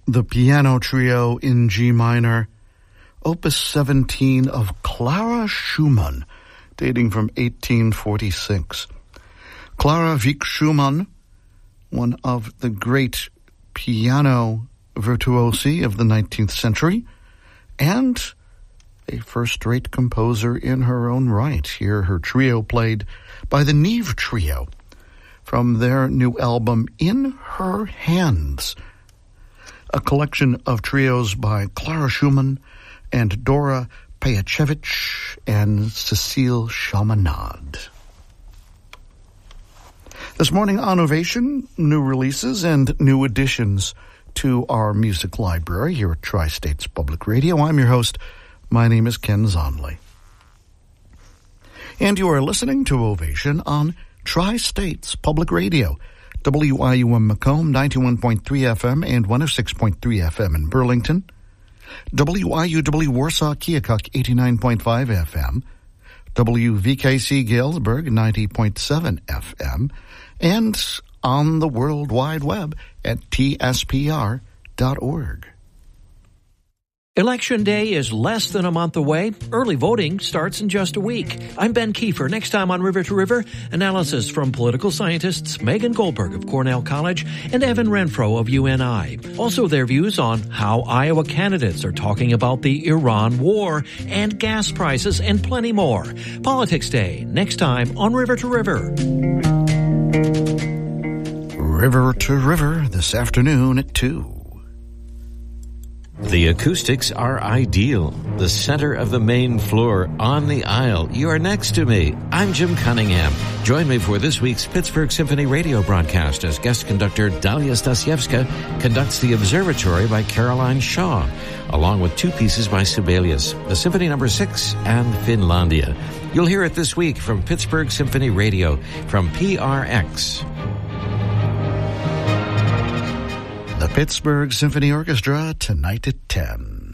the piano trio in G minor, Opus 17 of Clara Schumann, dating from 1846. Clara Wieck Schumann, one of the great piano virtuosi of the 19th century, and a first-rate composer in her own right. Here, her trio played by the Neve Trio from their new album, In Her Hands, a collection of trios by Clara Schumann and Dora Pejachevich and Cecile Chaminade. This morning on Ovation, new releases and new additions to our music library here at Tri-States Public Radio. I'm your host. My name is Ken Zonley. And you are listening to Ovation on Tri-States Public Radio, WIUM Macomb, 91.3 FM and 106.3 FM in Burlington, WIUW Warsaw Keokuk, 89.5 FM, WVKC Galesburg, 90.7 FM, and on the World Wide Web at tspr.org. Election Day is less than a month away. Early voting starts in just a week. I'm Ben Kiefer. Next time on River to River, analysis from political scientists Megan Goldberg of Cornell College and Evan Renfro of UNI. Also their views on how Iowa candidates are talking about the Iran war and gas prices and plenty more. Politics Day, next time on River to River. River to River this afternoon at 2. The acoustics are ideal. The center of the main floor, on the aisle. You are next to me. I'm Jim Cunningham. Join me for this week's Pittsburgh Symphony radio broadcast as guest conductor Dalia Stasiewska conducts The Observatory by Caroline Shaw, along with two pieces by Sibelius, the Symphony No. 6 and Finlandia. You'll hear it this week from Pittsburgh Symphony Radio from PRX. The Pittsburgh Symphony Orchestra tonight at 10.